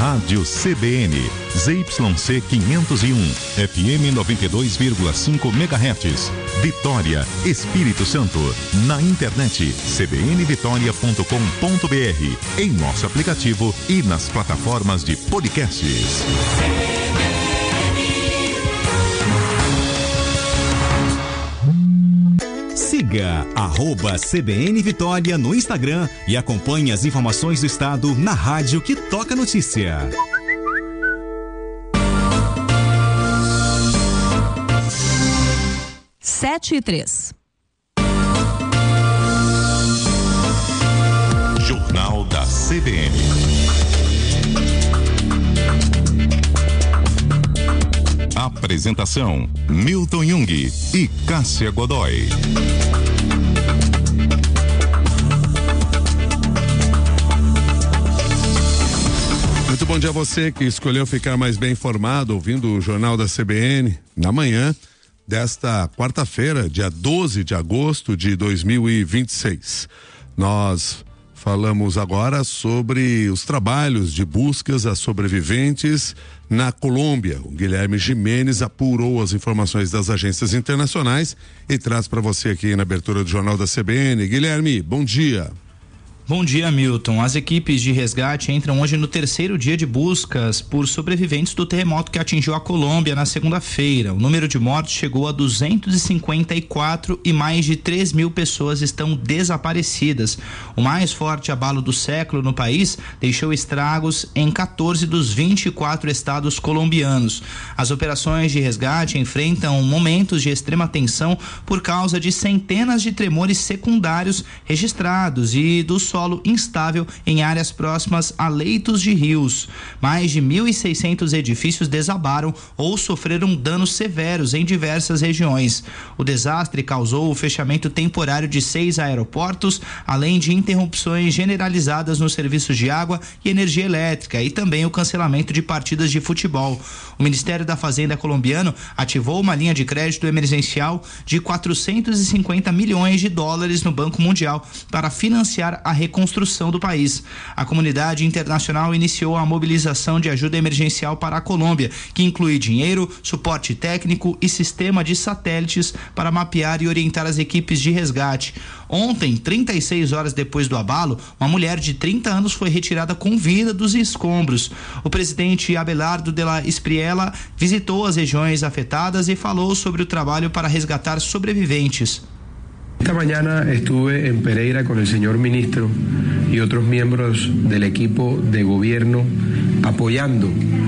Rádio CBN, ZYC 501, FM 92,5 MHz, Vitória, Espírito Santo. Na internet, cbnvitoria.com.br, em nosso aplicativo e nas plataformas de podcasts. Siga @CBN Vitória no Instagram e acompanhe as informações do estado na rádio que toca notícia. Sete e 3. Jornal da CBN. Apresentação: Milton Jung e Cássia Godoy. Muito bom dia a você que escolheu ficar mais bem informado ouvindo o Jornal da CBN na manhã desta quarta-feira, dia 12 de agosto de 2026. Nós falamos agora sobre os trabalhos de buscas a sobreviventes na Colômbia. O Guilherme Gimenez apurou as informações das agências internacionais e traz para você aqui na abertura do Jornal da CBN. Guilherme, bom dia. Bom dia, Milton. As equipes de resgate entram hoje no terceiro dia de buscas por sobreviventes do terremoto que atingiu a Colômbia na segunda-feira. O número de mortos chegou a 254 e mais de 3.000 pessoas estão desaparecidas. O mais forte abalo do século no país deixou estragos em 14 dos 24 estados colombianos. As operações de resgate enfrentam momentos de extrema tensão por causa de centenas de tremores secundários registrados e do solo instável em áreas próximas a leitos de rios. Mais de 1.600 edifícios desabaram ou sofreram danos severos em diversas regiões. O desastre causou o fechamento temporário de 6 aeroportos, além de interrupções generalizadas nos serviços de água e energia elétrica e também o cancelamento de partidas de futebol. O Ministério da Fazenda colombiano ativou uma linha de crédito emergencial de $450 milhões no Banco Mundial para financiar a reconstrução do país. A comunidade internacional iniciou a mobilização de ajuda emergencial para a Colômbia, que inclui dinheiro, suporte técnico e sistema de satélites para mapear e orientar as equipes de resgate. Ontem, 36 horas depois do abalo, uma mulher de 30 anos foi retirada com vida dos escombros. O presidente Abelardo de la Espriella visitou as regiões afetadas e falou sobre o trabalho para resgatar sobreviventes. Esta mañana estuve en Pereira con el señor ministro y otros miembros del equipo de gobierno apoyando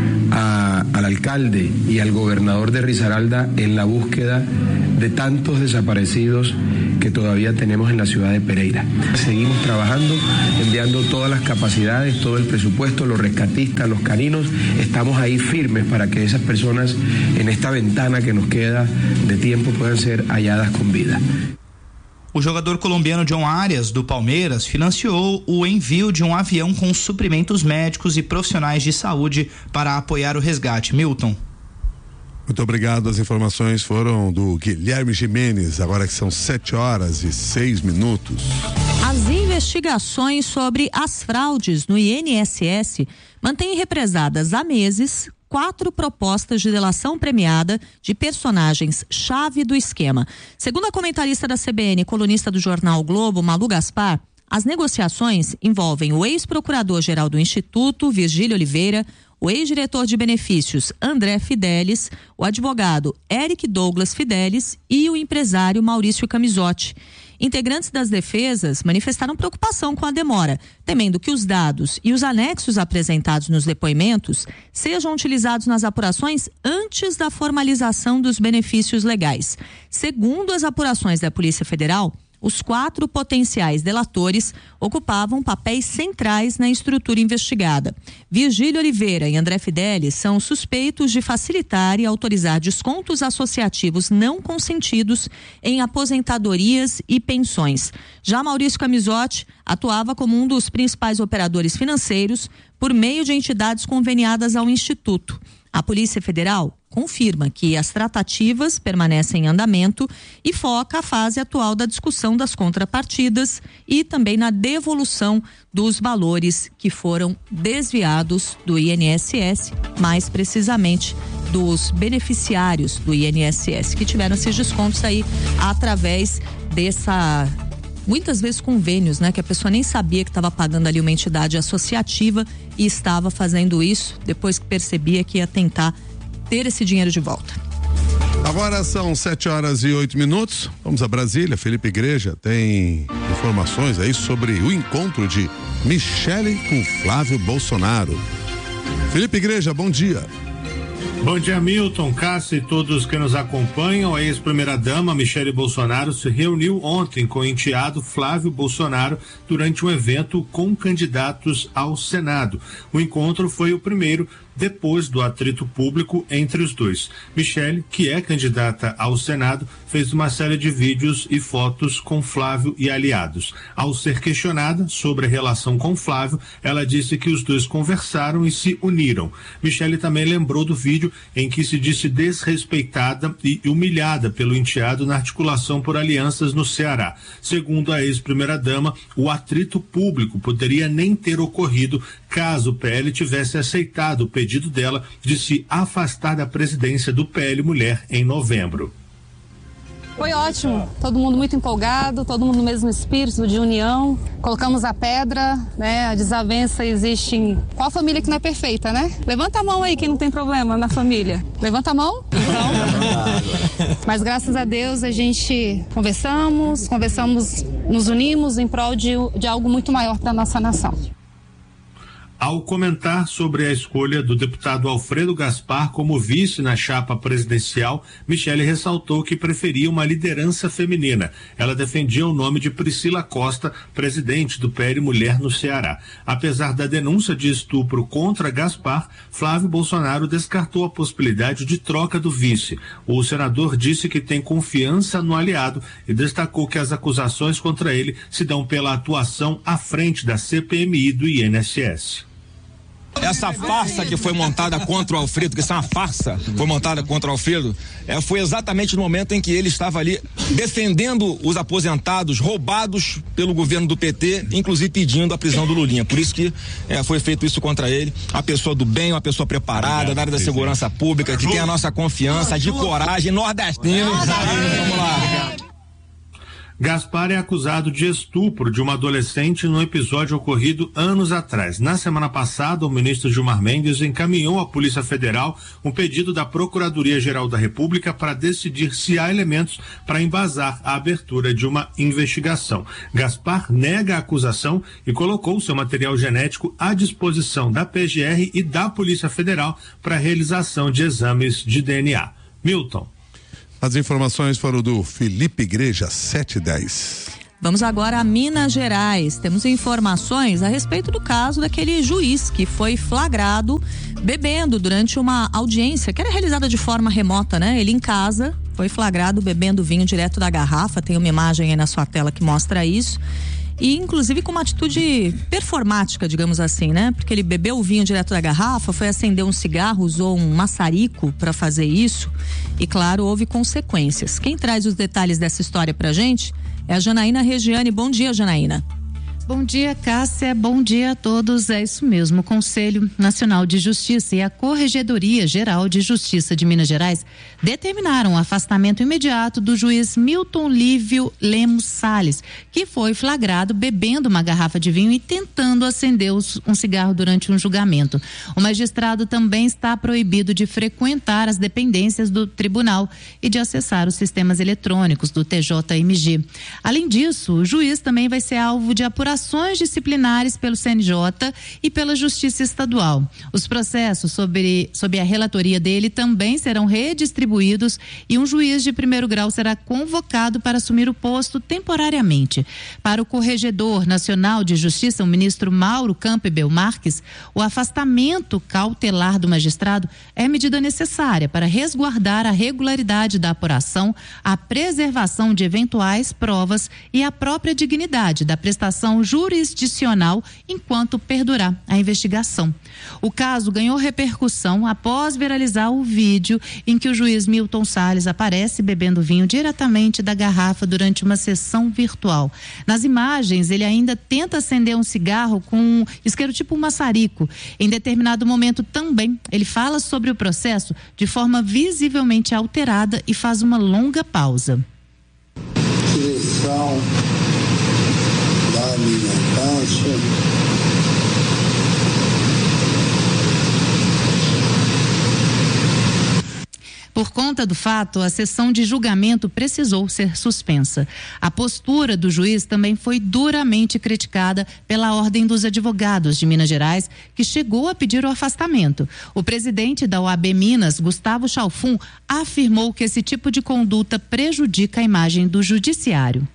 al alcalde y al gobernador de Risaralda en la búsqueda de tantos desaparecidos que todavía tenemos en la ciudad de Pereira. Seguimos trabajando, enviando todas las capacidades, todo el presupuesto, los rescatistas, los caninos. Estamos ahí firmes para que esas personas en esta ventana que nos queda de tiempo puedan ser halladas con vida. O jogador colombiano John Arias, do Palmeiras, financiou o envio de um avião com suprimentos médicos e profissionais de saúde para apoiar o resgate. Milton. Muito obrigado. As informações foram do Guilherme Gimenez, agora que são 7h06. As investigações sobre as fraudes no INSS mantêm represadas há meses 4 propostas de delação premiada de personagens-chave do esquema. Segundo a comentarista da CBN e colunista do jornal o Globo, Malu Gaspar, as negociações envolvem o ex-procurador-geral do Instituto, Virgílio Oliveira, o ex-diretor de benefícios, André Fidelis, o advogado Eric Douglas Fidelis e o empresário Maurício Camisotti. Integrantes das defesas manifestaram preocupação com a demora, temendo que os dados e os anexos apresentados nos depoimentos sejam utilizados nas apurações antes da formalização dos benefícios legais. Segundo as apurações da Polícia Federal, os 4 potenciais delatores ocupavam papéis centrais na estrutura investigada. Virgílio Oliveira e André Fidelis são suspeitos de facilitar e autorizar descontos associativos não consentidos em aposentadorias e pensões. Já Maurício Camisotti atuava como um dos principais operadores financeiros por meio de entidades conveniadas ao Instituto. A Polícia Federal confirma que as tratativas permanecem em andamento e foca a fase atual da discussão das contrapartidas e também na devolução dos valores que foram desviados do INSS, mais precisamente dos beneficiários do INSS, que tiveram esses descontos aí através muitas vezes convênios, né? Que a pessoa nem sabia que estava pagando ali uma entidade associativa e estava fazendo isso depois que percebia que ia tentar ter esse dinheiro de volta. Agora são 7h08. Vamos a Brasília. Felipe Igreja tem informações aí sobre o encontro de Michele com Flávio Bolsonaro. Felipe Igreja, bom dia. Bom dia, Milton, Cássia e todos que nos acompanham. A ex-primeira-dama Michele Bolsonaro se reuniu ontem com o enteado Flávio Bolsonaro durante um evento com candidatos ao Senado. O encontro foi o primeiro depois do atrito público entre os dois. Michele, que é candidata ao Senado, fez uma série de vídeos e fotos com Flávio e aliados. Ao ser questionada sobre a relação com Flávio, ela disse que os dois conversaram e se uniram. Michele também lembrou do vídeo em que se disse desrespeitada e humilhada pelo enteado na articulação por alianças no Ceará. Segundo a ex-primeira-dama, o atrito público poderia nem ter ocorrido caso o PL tivesse aceitado o pedido dela de se afastar da presidência do PL Mulher em novembro. Foi ótimo, todo mundo muito empolgado, todo mundo no mesmo espírito de união. Colocamos a pedra, né? A desavença existe em qual família que não é perfeita, né? Levanta a mão aí quem não tem problema na família. Levanta a mão? Não. Mas graças a Deus a gente conversamos, nos unimos em prol de algo muito maior para a nossa nação. Ao comentar sobre a escolha do deputado Alfredo Gaspar como vice na chapa presidencial, Michele ressaltou que preferia uma liderança feminina. Ela defendia o nome de Priscila Costa, presidente do PL Mulher no Ceará. Apesar da denúncia de estupro contra Gaspar, Flávio Bolsonaro descartou a possibilidade de troca do vice. O senador disse que tem confiança no aliado e destacou que as acusações contra ele se dão pela atuação à frente da CPMI do INSS. Essa farsa que foi montada contra o Alfredo, que isso é uma farsa, foi montada contra o Alfredo, foi exatamente no momento em que ele estava ali defendendo os aposentados roubados pelo governo do PT, inclusive pedindo a prisão do Lulinha. Por isso que foi feito isso contra ele. Uma pessoa do bem, uma pessoa preparada, da área da segurança pública, que tem a nossa confiança, de coragem, nordestino. Vamos lá. Gaspar é acusado de estupro de uma adolescente num episódio ocorrido anos atrás. Na semana passada, o ministro Gilmar Mendes encaminhou à Polícia Federal um pedido da Procuradoria-Geral da República para decidir se há elementos para embasar a abertura de uma investigação. Gaspar nega a acusação e colocou seu material genético à disposição da PGR e da Polícia Federal para a realização de exames de DNA. Milton. As informações foram do Felipe Igreja, 7:10. Vamos agora a Minas Gerais. Temos informações a respeito do caso daquele juiz que foi flagrado bebendo durante uma audiência que era realizada de forma remota, né? Ele em casa foi flagrado bebendo vinho direto da garrafa. Tem uma imagem aí na sua tela que mostra isso. E inclusive com uma atitude performática, digamos assim, né? Porque ele bebeu o vinho direto da garrafa, foi acender um cigarro, usou um maçarico para fazer isso e, claro, houve consequências. Quem traz os detalhes dessa história pra gente é a Janaína Regiane. Bom dia, Janaína. Bom dia, Cássia. Bom dia a todos. É isso mesmo. O Conselho Nacional de Justiça e a Corregedoria Geral de Justiça de Minas Gerais determinaram o afastamento imediato do juiz Milton Lívio Lemos Salles, que foi flagrado bebendo uma garrafa de vinho e tentando acender um cigarro durante um julgamento. O magistrado também está proibido de frequentar as dependências do tribunal e de acessar os sistemas eletrônicos do TJMG. Além disso, o juiz também vai ser alvo de apurações disciplinares pelo CNJ e pela Justiça Estadual. Os processos sob a relatoria dele também serão redistribuídos e um juiz de primeiro grau será convocado para assumir o posto temporariamente. Para o Corregedor Nacional de Justiça, o ministro Mauro Campbell Marques, o afastamento cautelar do magistrado é medida necessária para resguardar a regularidade da apuração, a preservação de eventuais provas e a própria dignidade da prestação decisão jurisdicional enquanto perdurar a investigação. O caso ganhou repercussão após viralizar o vídeo em que o juiz Milton Salles aparece bebendo vinho diretamente da garrafa durante uma sessão virtual. Nas imagens, ele ainda tenta acender um cigarro com um isqueiro tipo maçarico. Em determinado momento também, ele fala sobre o processo de forma visivelmente alterada e faz uma longa pausa. Direção da militância. Por conta do fato, a sessão de julgamento precisou ser suspensa. A postura do juiz também foi duramente criticada pela Ordem dos Advogados de Minas Gerais, que chegou a pedir o afastamento. O presidente da OAB Minas, Gustavo Chalfun, afirmou que esse tipo de conduta prejudica a imagem do judiciário.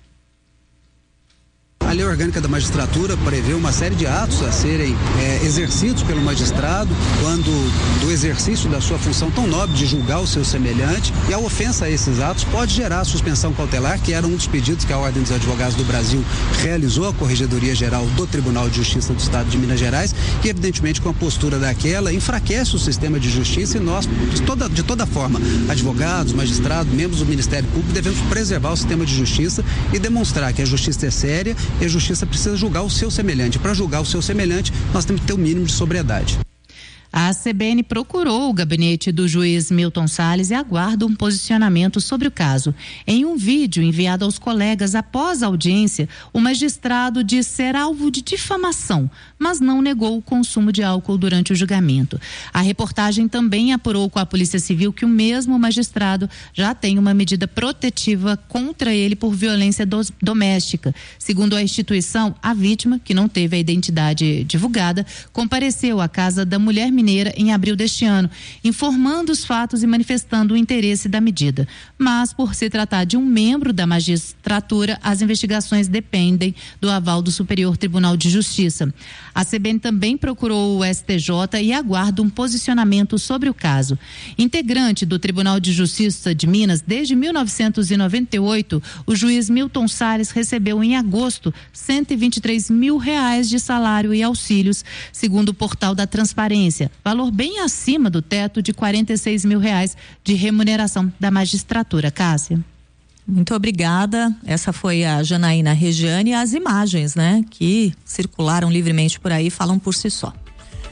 A lei orgânica da magistratura prevê uma série de atos a serem exercidos pelo magistrado quando do exercício da sua função tão nobre de julgar o seu semelhante, e a ofensa a esses atos pode gerar suspensão cautelar, que era um dos pedidos que a Ordem dos Advogados do Brasil realizou à Corregedoria Geral do Tribunal de Justiça do Estado de Minas Gerais, que evidentemente com a postura daquela enfraquece o sistema de justiça, e nós, de toda forma, advogados, magistrados, membros do Ministério Público, devemos preservar o sistema de justiça e demonstrar que a justiça é séria e a justiça precisa julgar o seu semelhante. Para julgar o seu semelhante, nós temos que ter o mínimo de sobriedade. A CBN procurou o gabinete do juiz Milton Salles e aguarda um posicionamento sobre o caso. Em um vídeo enviado aos colegas após a audiência, o magistrado diz ser alvo de difamação, mas não negou o consumo de álcool durante o julgamento. A reportagem também apurou com a Polícia Civil que o mesmo magistrado já tem uma medida protetiva contra ele por violência doméstica. Segundo a instituição, a vítima, que não teve a identidade divulgada, compareceu à casa da mulher mineira em abril deste ano, informando os fatos e manifestando o interesse da medida. Mas, por se tratar de um membro da magistratura, as investigações dependem do aval do Superior Tribunal de Justiça. A CBN também procurou o STJ e aguarda um posicionamento sobre o caso. Integrante do Tribunal de Justiça de Minas desde 1998, o juiz Milton Salles recebeu em agosto R$123 mil de salário e auxílios, segundo o portal da Transparência, valor bem acima do teto de R$46 mil de remuneração da magistratura. Cássia. Muito obrigada. Essa foi a Janaína Regiane. As imagens, né, que circularam livremente por aí falam por si só.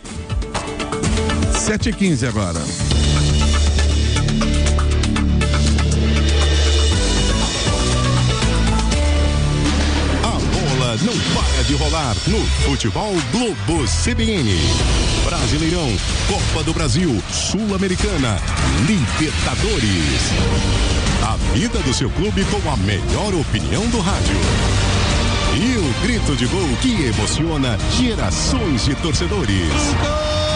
7h15 agora. Não para de rolar no Futebol Globo CBN. Brasileirão, Copa do Brasil, Sul-Americana, Libertadores. A vida do seu clube com a melhor opinião do rádio. E o grito de gol que emociona gerações de torcedores.